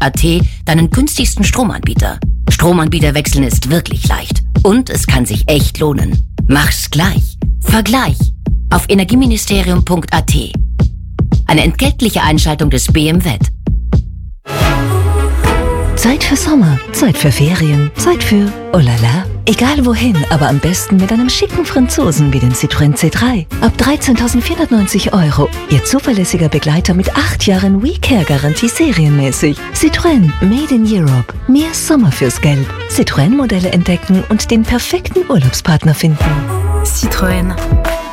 citroen.at deinen günstigsten Stromanbieter. Stromanbieter wechseln ist wirklich leicht. Und es kann sich echt lohnen. Mach's gleich. Vergleich auf energieministerium.at. Eine entgeltliche Einschaltung des BMW. Zeit für Sommer, Zeit für Ferien, Zeit für oh la la. Egal wohin, aber am besten mit einem schicken Franzosen wie dem Citroën C3. Ab 13.490 €. Ihr zuverlässiger Begleiter mit 8 Jahren WeCare-Garantie serienmäßig. Citroën, made in Europe. Mehr Sommer fürs Geld. Citroën-Modelle entdecken und den perfekten Urlaubspartner finden. Citroën.